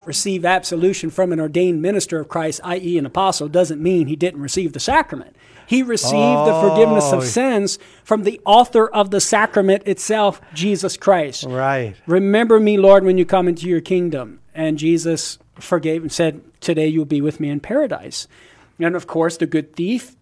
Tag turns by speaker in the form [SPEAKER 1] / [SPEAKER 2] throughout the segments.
[SPEAKER 1] receive absolution from an ordained minister of Christ, i.e. an apostle, doesn't mean he didn't receive the sacrament. He received the forgiveness of sins from the author of the sacrament itself, Jesus Christ.
[SPEAKER 2] Right.
[SPEAKER 1] Remember me, Lord, when you come into your kingdom. And Jesus forgave and said, today you'll be with me in paradise. And of course, the good thief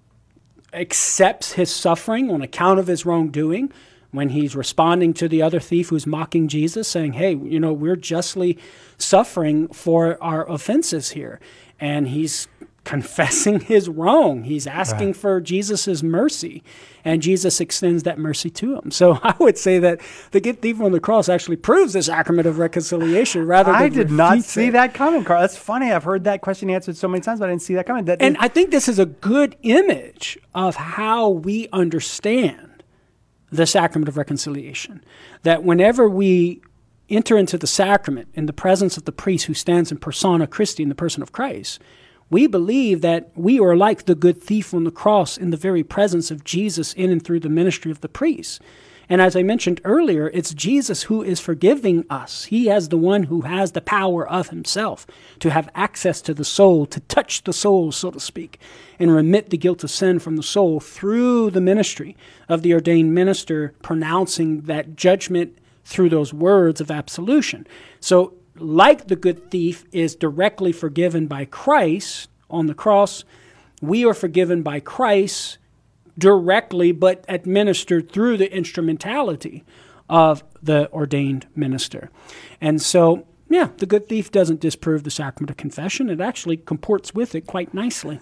[SPEAKER 1] accepts his suffering on account of his wrongdoing when he's responding to the other thief who's mocking Jesus, saying, hey, we're justly suffering for our offenses here. And he's confessing his wrong. He's asking for Jesus' mercy, and Jesus extends that mercy to him. So I would say that the good thief on the cross actually proves the sacrament of reconciliation rather than
[SPEAKER 2] I did not see that coming, Carl. That's funny. I've heard that question answered so many times, but I didn't see that coming.
[SPEAKER 1] And I think this is a good image of how we understand the sacrament of reconciliation, that whenever we enter into the sacrament in the presence of the priest who stands in persona Christi, in the person of Christ, we believe that we are like the good thief on the cross in the very presence of Jesus in and through the ministry of the priest. And as I mentioned earlier, it's Jesus who is forgiving us. He is the one who has the power of himself to have access to the soul, to touch the soul, so to speak, and remit the guilt of sin from the soul through the ministry of the ordained minister, pronouncing that judgment through those words of absolution. So, like the good thief is directly forgiven by Christ on the cross, we are forgiven by Christ directly, but administered through the instrumentality of the ordained minister. And so, the good thief doesn't disprove the sacrament of confession. It actually comports with it quite nicely.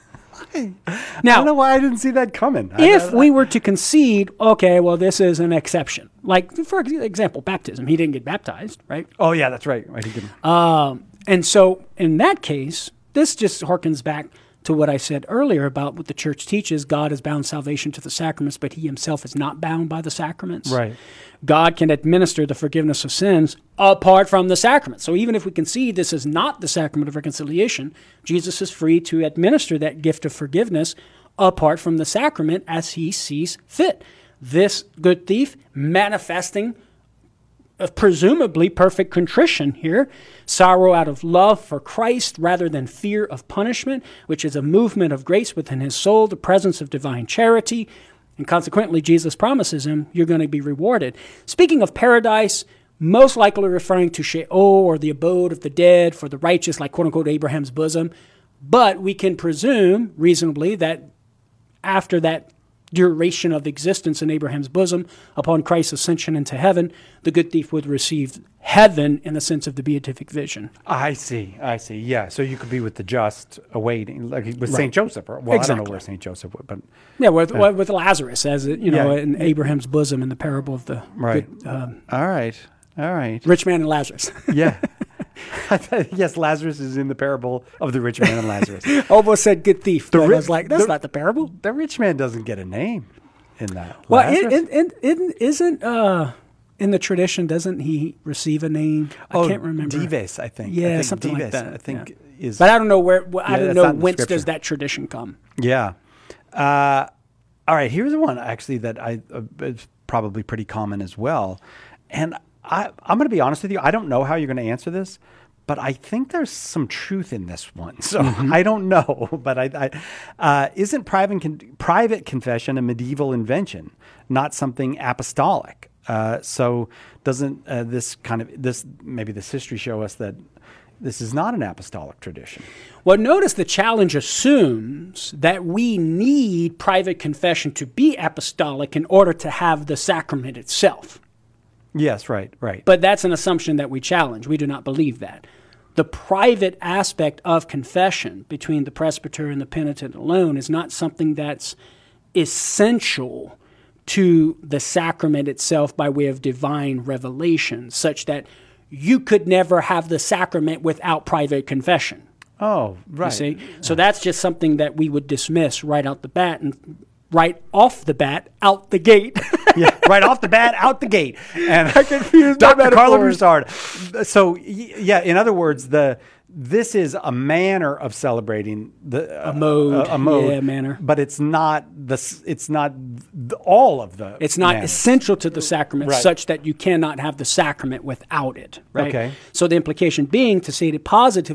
[SPEAKER 2] Now, I don't know why I didn't see that coming.
[SPEAKER 1] If we were to concede, okay, well, this is an exception. Like, for example, baptism. He didn't get baptized, right?
[SPEAKER 2] Oh, yeah, that's right. He didn't.
[SPEAKER 1] And so, in that case, this just harkens back to what I said earlier about what the church teaches. God has bound salvation to the sacraments, but he himself is not bound by the sacraments.
[SPEAKER 2] Right.
[SPEAKER 1] God can administer the forgiveness of sins apart from the sacrament. So even if we concede this is not the sacrament of reconciliation, Jesus is free to administer that gift of forgiveness apart from the sacrament as he sees fit. This good thief manifesting presumably perfect contrition here, sorrow out of love for Christ rather than fear of punishment, which is a movement of grace within his soul, the presence of divine charity, and consequently Jesus promises him, you're going to be rewarded. Speaking of paradise, most likely referring to Sheol, or the abode of the dead for the righteous, like quote-unquote Abraham's bosom, but we can presume reasonably that after that duration of existence in Abraham's bosom, upon Christ's ascension into heaven, the good thief would receive heaven in the sense of the beatific vision.
[SPEAKER 2] I see. Yeah, so you could be with the just awaiting, like with
[SPEAKER 1] Right.
[SPEAKER 2] St. Joseph. Well,
[SPEAKER 1] Exactly.
[SPEAKER 2] I don't know where St. Joseph would, but...
[SPEAKER 1] Yeah, with Lazarus, as it,
[SPEAKER 2] Yeah.
[SPEAKER 1] in Abraham's bosom in the parable of the
[SPEAKER 2] Right.
[SPEAKER 1] good,
[SPEAKER 2] All right.
[SPEAKER 1] rich man and Lazarus.
[SPEAKER 2] Yeah. Yes, Lazarus is in the parable of the rich man and Lazarus.
[SPEAKER 1] Almost said good thief. I
[SPEAKER 2] ri-
[SPEAKER 1] was like, that's not the parable.
[SPEAKER 2] The rich man doesn't get a name in that.
[SPEAKER 1] Well,
[SPEAKER 2] Lazarus?
[SPEAKER 1] it isn't in the tradition. Doesn't he receive a name? I can't remember.
[SPEAKER 2] Dives, I think.
[SPEAKER 1] Yeah,
[SPEAKER 2] I think
[SPEAKER 1] something like
[SPEAKER 2] Dives,
[SPEAKER 1] that.
[SPEAKER 2] I think is.
[SPEAKER 1] But I don't know where. I don't
[SPEAKER 2] that's
[SPEAKER 1] know
[SPEAKER 2] not in the
[SPEAKER 1] whence
[SPEAKER 2] scripture.
[SPEAKER 1] does that tradition come.
[SPEAKER 2] Yeah. All right. Here's one actually that is probably pretty common as well, and I'm going to be honest with you. I don't know how you're going to answer this, but I think there's some truth in this one. So I don't know, but isn't private confession a medieval invention, not something apostolic? So doesn't maybe this history show us that this is not an apostolic tradition?
[SPEAKER 1] Well, notice the challenge assumes that we need private confession to be apostolic in order to have the sacrament itself.
[SPEAKER 2] Yes, right.
[SPEAKER 1] But that's an assumption that we challenge. We do not believe that. The private aspect of confession between the presbyter and the penitent alone is not something that's essential to the sacrament itself by way of divine revelation, such that you could never have the sacrament without private confession.
[SPEAKER 2] Oh, right.
[SPEAKER 1] You see? So that's just something that we would dismiss right out the bat and right off the bat, out the gate.
[SPEAKER 2] Yeah, right off the bat, out the gate. And
[SPEAKER 1] I confused my
[SPEAKER 2] Dr. Carlo
[SPEAKER 1] metaphors.
[SPEAKER 2] Broussard. So, yeah, in other words, this is a manner of celebrating
[SPEAKER 1] A mode.
[SPEAKER 2] a mode,
[SPEAKER 1] Yeah, manner.
[SPEAKER 2] but it's not all of the.
[SPEAKER 1] It's not
[SPEAKER 2] manners.
[SPEAKER 1] essential to the sacrament
[SPEAKER 2] Right.
[SPEAKER 1] such that you cannot have the sacrament without it, right?
[SPEAKER 2] Okay.
[SPEAKER 1] So the implication being, to state it positively,